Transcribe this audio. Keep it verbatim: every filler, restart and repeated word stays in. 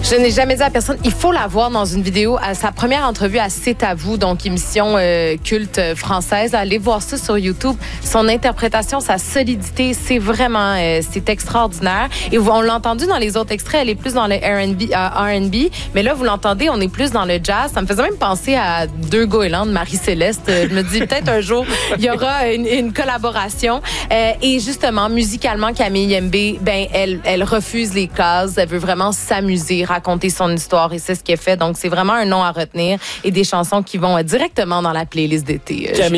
Je n'ai jamais dit à personne. Il faut la voir dans une vidéo. À sa première entrevue à C'est à vous, donc émission euh, culte française. Allez voir ça sur YouTube. Son interprétation, sa solidité, c'est vraiment, euh, c'est extraordinaire. Et on l'a entendu dans les autres extraits. Elle est plus dans le R and B, euh, R and B. Mais là, vous l'entendez, on est plus dans le jazz. Ça me faisait même penser à deux goélands de Marie-Céleste. Je me dis peut-être un jour il y aura une, une collaboration. Euh, et justement, musicalement, Camille Yembe, ben elle, elle refuse les cases. Elle veut vraiment s'amuser, raconter son histoire et c'est ce qu'elle fait. Donc, c'est vraiment un nom à retenir et des chansons qui vont directement dans la playlist d'été.